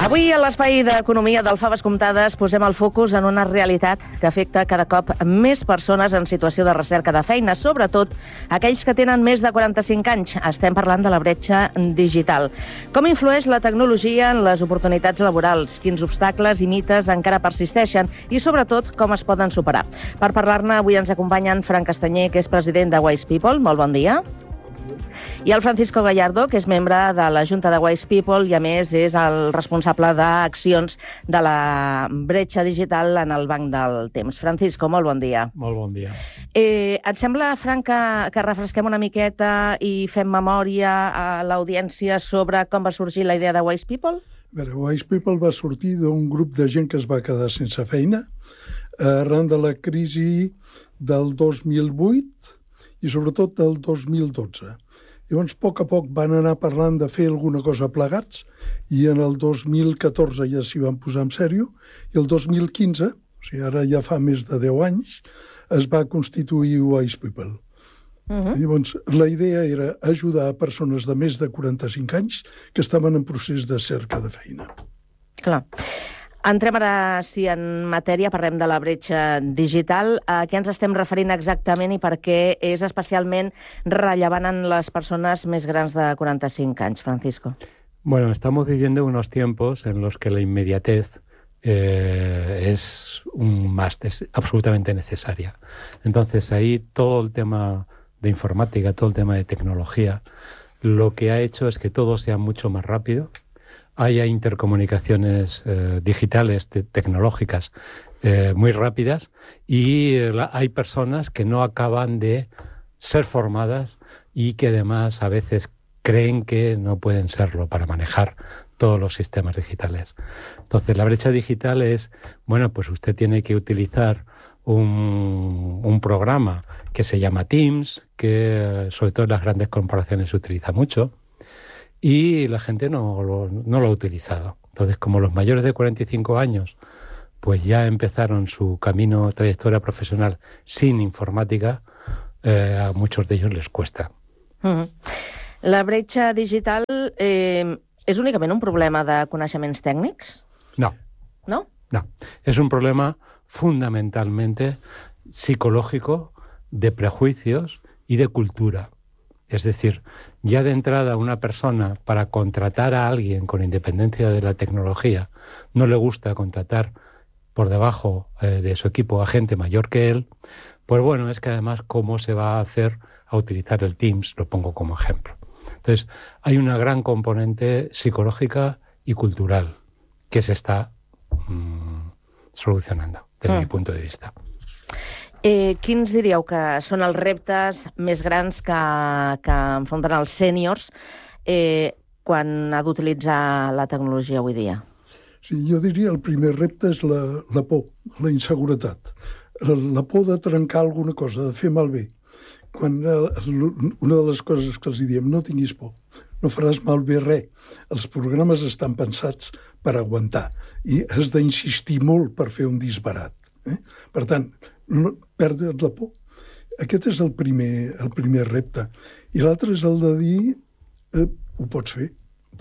Avui a l'Espai d'Economia del Faves Comptades posem el focus en una realitat que afecta cada cop més persones en situació de recerca de feina, sobretot aquells que tenen més de 45 anys. Estem parlant de la bretxa digital. Com influeix la tecnologia en les oportunitats laborals? Quins obstacles i mites encara persisteixen? I, sobretot, com es poden superar? Per parlar-ne, avui ens acompanyen Fran Castanyer, que és president de Wise People. Molt bon dia. I el Francisco Gallardo, que és membre de la Junta de Wise People i, a més, és el responsable d'accions de la bretxa digital en el Banc del Temps. Francisco, molt bon dia. Molt bon dia. Et sembla, Frank, que refresquem una miqueta i fem memòria a l'audiència sobre com va sorgir la idea de Wise People? Wise People va sortir d'un grup de gent que es va quedar sense feina arran de la crisi del 2008 i sobretot del 2012. Llavors, a poc van anar parlant de fer alguna cosa plegats i en el 2014 ja s'hi van posar en sèrio i el 2015, o sigui, ara ja fa més de 10 anys, es va constituir Wise People. Llavors, la idea era ajudar a persones de més de 45 anys que estaven en procés de cerca de feina. Clar. Entrem ara, sí, en matèria, parlem de la bretxa digital. A què ens estem referint exactament i per què és especialment rellevant en les persones més grans de 45 anys, Francisco? Bueno, estamos viviendo unos tiempos en los que la inmediatez es un must, es absolutamente necesaria. Entonces, ahí todo el tema de informática, todo el tema de tecnología, lo que ha hecho es que todo sea mucho más rápido, haya intercomunicaciones digitales, tecnológicas muy rápidas y hay personas que no acaban de ser formadas y que además a veces creen que no pueden serlo para manejar todos los sistemas digitales. Entonces, la brecha digital es, bueno, pues usted tiene que utilizar un programa que se llama Teams, que sobre todo en las grandes corporaciones se utiliza mucho, y la gente no lo ha utilizado. Entonces, como los mayores de 45 años pues ya empezaron su trayectoria profesional sin informática, a muchos de ellos les cuesta. La bretxa digital és únicament un problema de coneixements tècnics? No. ¿No? No. Es un problema fundamentalmente psicológico, de prejuicios y de cultura. Es decir, ya de entrada una persona, para contratar a alguien con independencia de la tecnología, no le gusta contratar por debajo de su equipo a gente mayor que él, pues bueno, es que además cómo se va a hacer a utilizar el Teams, lo pongo como ejemplo. Entonces, hay una gran componente psicológica y cultural que se está solucionando, desde mi punto de vista. Quins diríeu que són els reptes més grans que enfronten els sèniors quan ha d'utilitzar la tecnologia avui dia? Sí, jo diria el primer repte és la por, la inseguretat. La por de trencar alguna cosa, de fer malbé. Una de les coses que els diem, no tinguis por, no faràs malbé res. Els programes estan pensats per aguantar i has d'insistir molt per fer un disbarat. Per tant, no perdre's la por. Aquest és el primer repte. I l'altre és el de dir ho pots fer.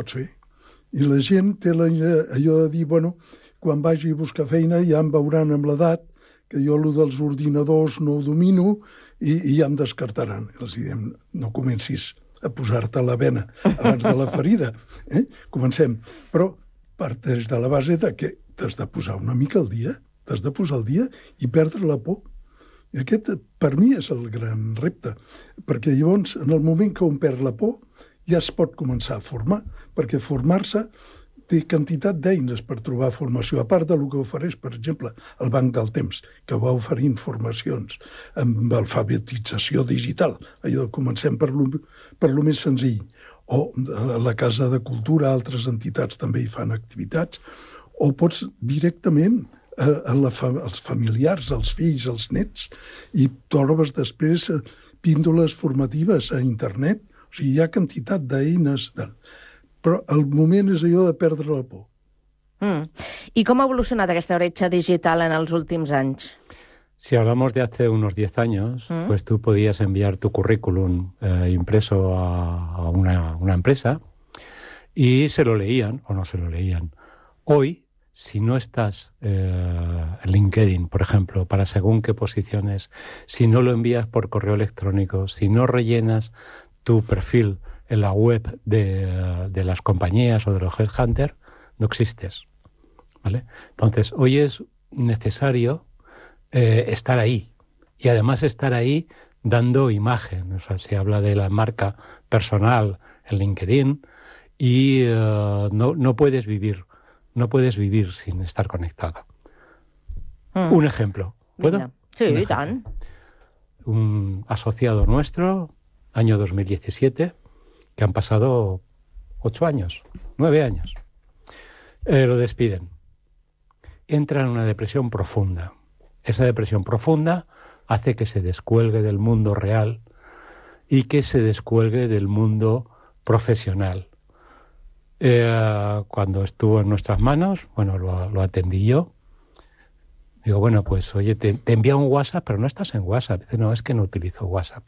I la gent té allò de dir, bueno, quan vagi a buscar feina ja em veuran amb l'edat, que jo allò dels ordinadors no ho domino i ja em descartaran. I els diem, no comencis a posar-te la bena abans de la ferida. Comencem. Però parteix de la base de que t'has de posar una mica al dia, t'has de posar al dia i perdre la por. I aquest, per mi, és el gran repte, perquè llavors, en el moment que un perd la por, ja es pot començar a formar, perquè formar-se té quantitat d'eines per trobar formació, a part del que ofereix, per exemple, el Banc del Temps, que va oferint formacions amb alfabetització digital. Allò comencem per lo més senzill. O la Casa de Cultura, altres entitats també hi fan activitats, o pots directament als familiars, als fills, als nets, i trobes després píndoles formatives a internet. O sigui, hi ha quantitat d'eines. Però el moment és allò de perdre la por. I com ha evolucionat aquesta bretxa digital en els últims anys? Si hablamos de hace unos 10 años, pues tú podías enviar tu currículum impreso a una empresa y se lo leían o no se lo leían. Hoy, si no estás en LinkedIn, por ejemplo, para según qué posiciones, si no lo envías por correo electrónico, si no rellenas tu perfil en la web de las compañías o de los headhunters, no existes, ¿vale? Entonces, hoy es necesario estar ahí, y además estar ahí dando imagen. O sea, se habla de la marca personal en LinkedIn y no puedes vivir sin estar conectado. Un ejemplo, ¿puedo? Vinga. Sí, i tant. Un asociado nuestro, año 2017, que han pasado 8 años, 9 años. Lo despiden. Entra en una depresión profunda. Esa depresión profunda hace que se descuelgue del mundo real y que se descuelgue del mundo profesional. Cuando estuvo en nuestras manos, bueno, lo atendí yo. Digo, bueno, pues oye, te envía un WhatsApp, pero no estás en WhatsApp. Dice, no, es que no utilizo WhatsApp.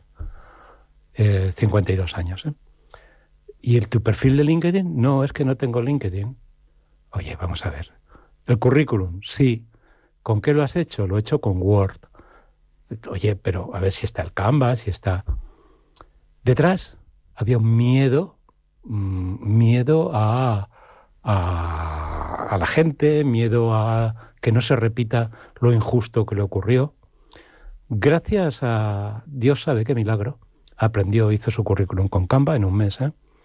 52 años, ¿eh? ¿Y tu perfil de LinkedIn? No, es que no tengo LinkedIn. Oye, vamos a ver. ¿El currículum? Sí. ¿Con qué lo has hecho? Lo he hecho con Word. Oye, pero a ver si está el Canva, si está... Detrás había un miedo a la gente, miedo a que no se repita lo injusto que le ocurrió. Gracias a Dios sabe qué milagro, aprendió, hizo su currículum con Canva en un mes,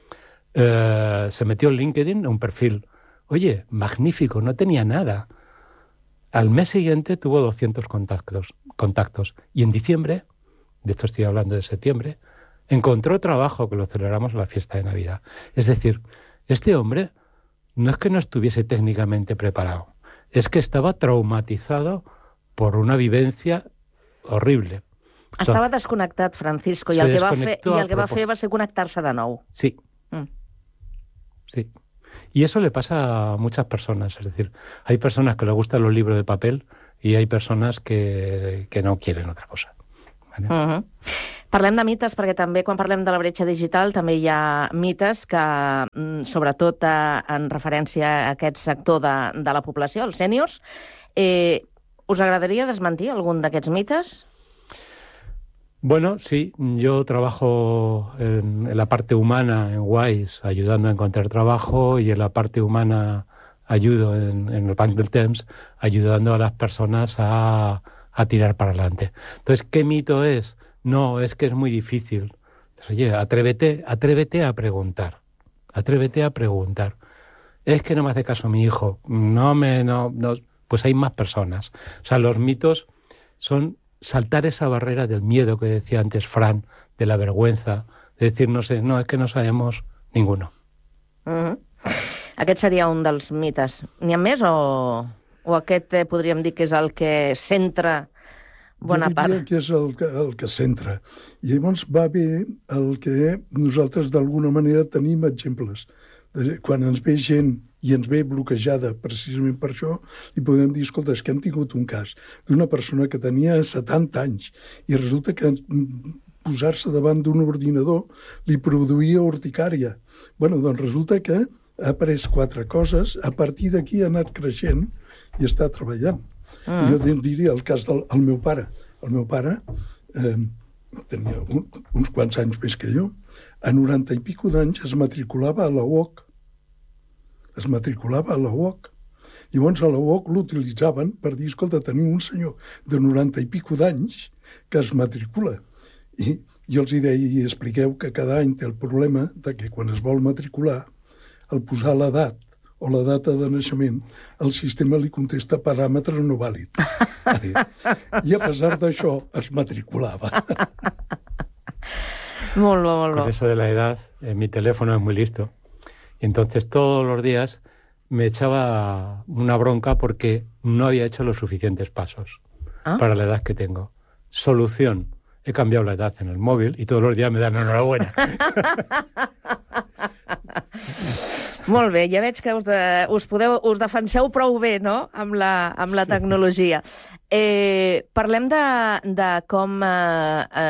se metió en LinkedIn, un perfil, oye, magnífico, no tenía nada. Al mes siguiente tuvo 200 contactos y en diciembre, de esto estoy hablando de septiembre, encontró trabajo, que lo celebramos en la fiesta de Navidad. Es decir, este hombre no es que no estuviese técnicamente preparado, es que estaba traumatizado por una vivencia horrible. Estava desconnectat, Francisco, i el que va fer va ser connectar-se de nou. Sí. Sí. Y eso le pasa a muchas personas. Es decir, hay personas que les gustan los libros de papel y hay personas que no quieren otra cosa. ¿Vale? Parlem de mites, perquè també quan parlem de la bretxa digital també hi ha mites que, sobretot en referència a aquest sector de la població, els sèniors, us agradaria desmentir algun d'aquests mites? Bueno, sí, yo trabajo en la parte humana en Wise ayudando a encontrar trabajo y en la parte humana ayudo en el Banc del Temps ayudando a las personas a tirar para adelante. Entonces, ¿qué mito es? No, es que es muy difícil. Entonces, oye, atrévete a preguntar. Atrévete a preguntar. Es que no me hace caso mi hijo. No, pues hay más personas. O sea, los mitos son saltar esa barrera del miedo que decía antes Fran, de la vergüenza, de decir, no sé, no, es que no sabemos ninguno. Aquest seria un dels mites. N'hi ha més o aquest podríem dir que és el que centra bona part? Jo diria que és el que centra. I llavors va bé el que nosaltres d'alguna manera tenim exemples. Quan ens ve gent i ens ve bloquejada precisament per això, li podem dir, escolta, és que hem tingut un cas d'una persona que tenia 70 anys i resulta que posar-se davant d'un ordinador li produïa urticària. Bueno, doncs resulta que ha après 4 coses, a partir d'aquí ha anat creixent i està treballant. Jo diria el cas del meu pare. El meu pare tenia uns quants anys més que jo. A 90 i pico d'anys es matriculava a la UOC. Es matriculava a la UOC. Llavors a la UOC l'utilitzaven per dir, escolta, tenim un senyor de 90 i pico d'anys que es matricula. I jo els deia, i expliqueu que cada any té el problema de que quan es vol matricular, al posar l'edat o la data de naixement, el sistema li contesta paràmetre no vàlid. I a pesar d'això es matriculava. Molt bé, molt bé. Con eso de la edad, mi teléfono es muy listo. Y entonces todos los días me echaba una bronca porque no había hecho los suficientes pasos para la edad que tengo. Solución. He cambiado la edad en el móvil y todos los días me dan enhorabuena. Molt bé, ja veig que us defenseu prou bé, no?, amb la tecnologia. Parlem de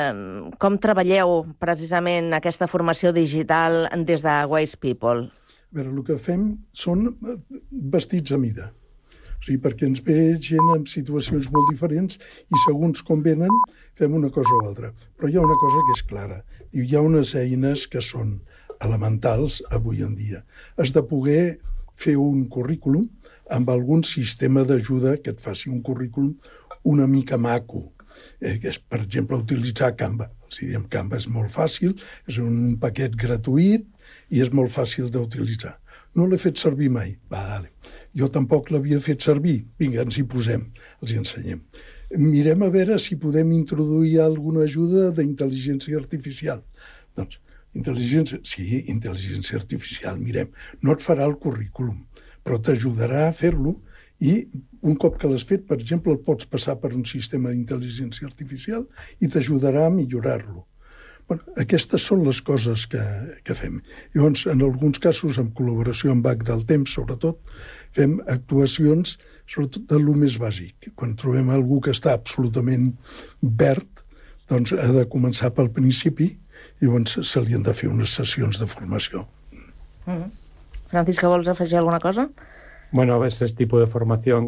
com treballeu precisament aquesta formació digital des de Wise People. veure, el que fem són vestits a mida. O sigui, perquè ens ve gent en situacions molt diferents i segons com venen fem una cosa o altra. Però hi ha una cosa que és clara. Hi ha unes eines que són elementals avui en dia. Has de poder fer un currículum amb algun sistema d'ajuda que et faci un currículum una mica maco. Que és, per exemple, utilitzar Canva. Si diem Canva és molt fàcil, és un paquet gratuït i és molt fàcil d'utilitzar. No l'he fet servir mai. Vale. Jo tampoc l'havia fet servir. Vinga, ens hi posem, els hi ensenyem. Mirem a veure si podem introduir alguna ajuda d'intel·ligència artificial. Doncs, intel·ligència artificial, mirem. No et farà el currículum, però t'ajudarà a fer-lo i un cop que l'has fet, per exemple, el pots passar per un sistema d'intel·ligència artificial i t'ajudarà a millorar-lo. Bueno, aquestes són les coses que fem. Llavors, en alguns casos, en col·laboració amb Banc del Temps, sobretot, fem actuacions sobretot de lo més bàsic. Quan trobem algú que està absolutament verd, doncs ha de començar pel principi i llavors se li han de fer unes sessions de formació. Francisca, vols afegir alguna cosa? Bueno, ese tipo de formación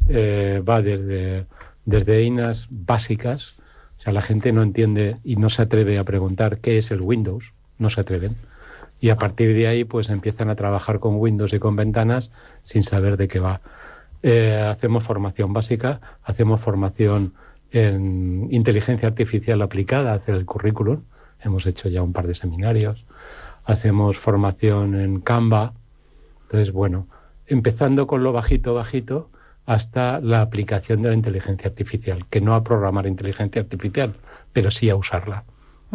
va desde EINAs básicas. O sea, la gente no entiende y no se atreve a preguntar qué es el Windows, no se atreven. Y a partir de ahí pues empiezan a trabajar con Windows y con ventanas sin saber de qué va. Hacemos formación básica, hacemos formación en inteligencia artificial aplicada a hacer el currículum. Hemos hecho ya un par de seminarios. Hacemos formación en Canva. Entonces, bueno, empezando con lo bajito, hasta la aplicación de la inteligencia artificial, que no a programar inteligencia artificial, però sí a usar-la.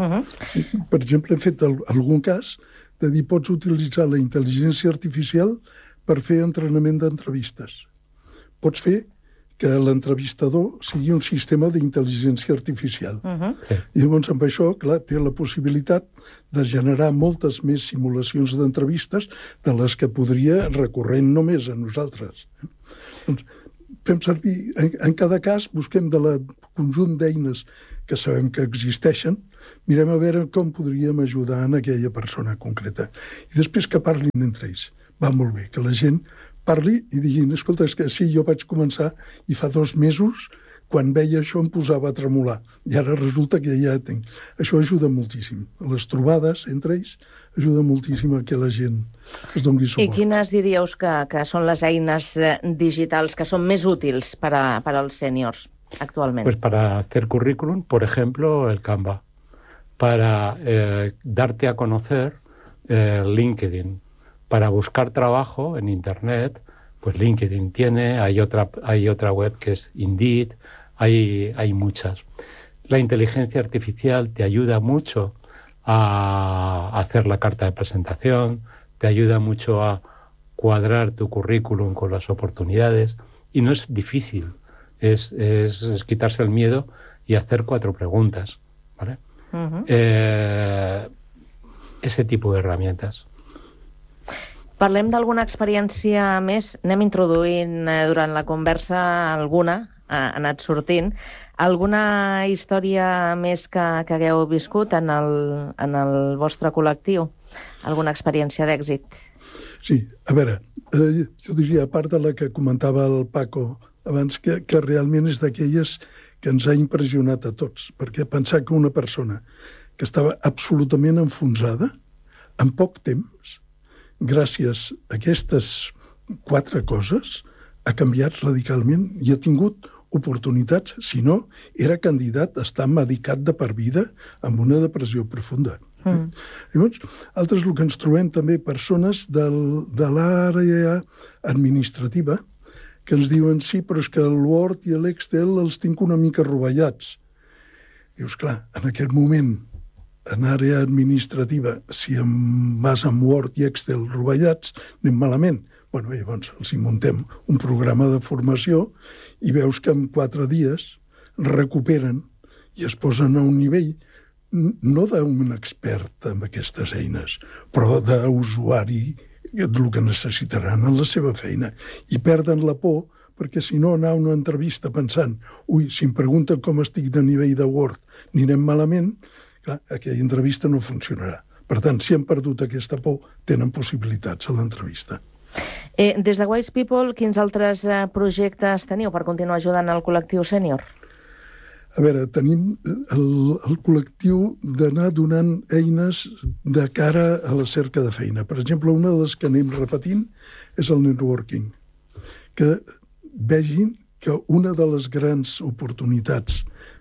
Per exemple, he fet algun cas de dir pots utilitzar la intel·ligència artificial per fer entrenament d'entrevistes. Pots fer que l'entrevistador sigui un sistema d'intel·ligència artificial. I llavors, amb això, clar, té la possibilitat de generar moltes més simulacions d'entrevistes de les que podria recorrent només a nosaltres. Doncs fem servir, en cada cas, busquem de la conjunt d'eines que sabem que existeixen, mirem a veure com podríem ajudar en aquella persona concreta. I després que parlin entre ells. Va molt bé, que la gent parli i diguin, escolta, és que sí, jo vaig començar i fa 2 mesos, quan veia això em posava a tremolar. I ara resulta que ja tinc. Això ajuda moltíssim. Les trobades entre ells ajuda moltíssim a que la gent es doni suport. I quines diríeu que són les eines digitals que són més útils per als sèniors actualment? Pues para hacer currículum, por ejemplo, el Canva. Para darte a conocer LinkedIn. Para buscar trabajo en Internet, pues LinkedIn tiene, hay otra web que es Indeed, hay muchas. La inteligencia artificial te ayuda mucho a hacer la carta de presentación, te ayuda mucho a cuadrar tu currículum con las oportunidades y no es difícil, es quitarse el miedo y hacer 4 preguntas, ¿vale? Ese tipo de herramientas. Parlem d'alguna experiència més. Anem introduint durant la conversa alguna, ha anat sortint. Alguna història més que hagueu viscut en el vostre col·lectiu? Alguna experiència d'èxit? Sí, a veure, jo diria, a part de la que comentava el Paco abans, que realment és d'aquelles que ens ha impressionat a tots, perquè pensar que una persona que estava absolutament enfonsada, en poc temps, gràcies a aquestes 4 coses, ha canviat radicalment i ha tingut oportunitats, si no, era candidat a estar medicat de per vida amb una depressió profunda. Llavors, altres el que ens trobem també persones de l'àrea administrativa que ens diuen sí, però és que el Word i l'Excel els tinc una mica rovellats. Dius, clar, en aquest moment en àrea administrativa, si vas amb Word i Excel rovellats, anem malament. Bueno, llavors els hi muntem un programa de formació i veus que en 4 dies recuperen i es posen a un nivell no d'un expert amb aquestes eines, però d'usuari el que necessitaran en la seva feina. I perden la por perquè si no anar a una entrevista pensant si em pregunten com estic de nivell de Word anirem malament, clar, aquella entrevista no funcionarà. Per tant, si han perdut aquesta por, tenen possibilitats a l'entrevista. Des de Wise People, quins altres projectes teniu per continuar ajudant al col·lectiu sènior? A veure, tenim el col·lectiu d'anar donant eines de cara a la cerca de feina. Per exemple, una de les que anem repetint és el networking. Que vegin que una de les grans oportunitats,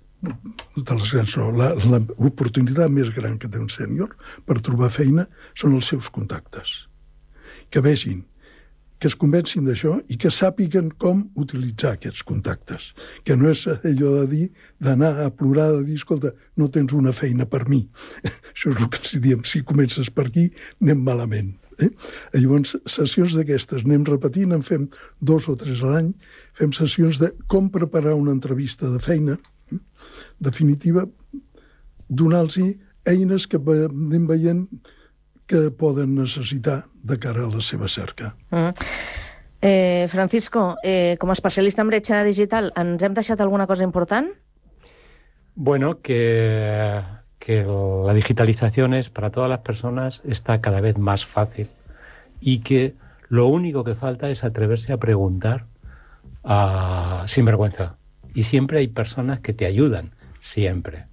l'oportunitat més gran que té un sènior per trobar feina són els seus contactes. Que vegin, que es convencin d'això i que sàpiguen com utilitzar aquests contactes. Que no és allò de dir, d'anar a plorar, de dir, escolta, no tens una feina per mi. Això és el que els diem, si comences per aquí, anem malament. Llavors, sessions d'aquestes anem repetint, en fem 2 o 3 a l'any, fem sessions de com preparar una entrevista de feina, definitiva, donar-los eines que anem veient que poden necessitar de cara a la seva cerca. Francisco, com a especialista en bretxa digital, ens hem deixat alguna cosa important? Bueno, que la digitalización para todas las personas está cada vez más fácil y que lo único que falta es atreverse a preguntar sin vergüenza. Y siempre hay personas que te ayudan, siempre.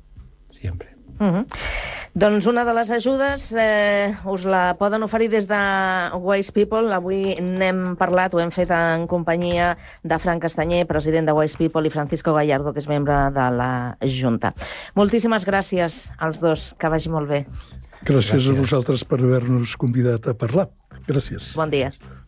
Doncs una de les ajudes us la poden oferir des de Wise People. Avui n'hem parlat, ho hem fet en companyia de Fran Castanyer, president de Wise People, i Francisco Gallardo, que és membre de la Junta. Moltíssimes gràcies als dos, que vagi molt bé. Gràcies a vosaltres per haver-nos convidat a parlar. Gràcies. Bon dia.